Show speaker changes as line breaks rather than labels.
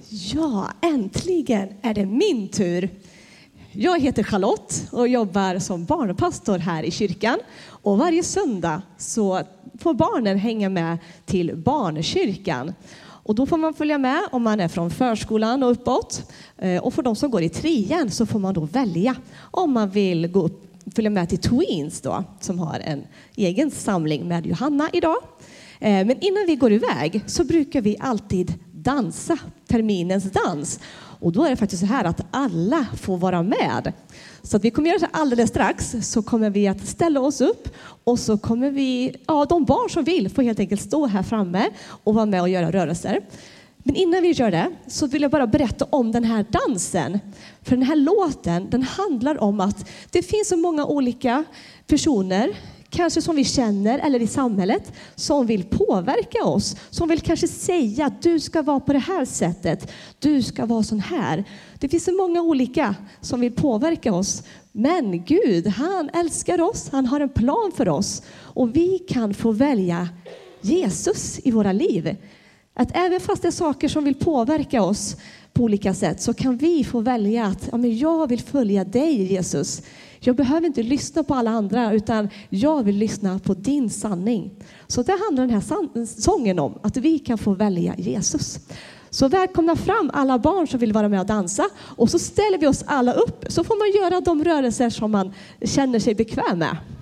Ja, äntligen är det min tur. Jag heter Charlotte och jobbar som barnpastor här i kyrkan. Och varje söndag så får barnen hänga med till barnkyrkan. Och då får man följa med om man är från förskolan och uppåt. Och för de som går i 3:an så får man då välja om man vill följa med till Tweens då, som har en egen samling med Johanna idag. Men innan vi går iväg så brukar vi alltid dansa terminens dans. Och då är det faktiskt så här att alla får vara med. Så att vi kommer göra så alldeles strax, så kommer vi att ställa oss upp och så kommer de barn som vill får helt enkelt stå här framme och vara med och göra rörelser. Men innan vi gör det så vill jag bara berätta om den här dansen. För den här låten, den handlar om att det finns så många olika personer, kanske som vi känner eller i samhället, som vill påverka oss. Som vill kanske säga att du ska vara på det här sättet. Du ska vara sån här. Det finns så många olika som vill påverka oss. Men Gud, han älskar oss. Han har en plan för oss. Och vi kan få välja Jesus i våra liv. Att även fast det är saker som vill påverka oss på olika sätt, så kan vi få välja att jag vill följa dig, Jesus. Jag behöver inte lyssna på alla andra, utan jag vill lyssna på din sanning. Så det handlar den här sången om, att vi kan få välja Jesus. Så välkomna fram alla barn som vill vara med och dansa. Och så ställer vi oss alla upp, så får man göra de rörelser som man känner sig bekväm med.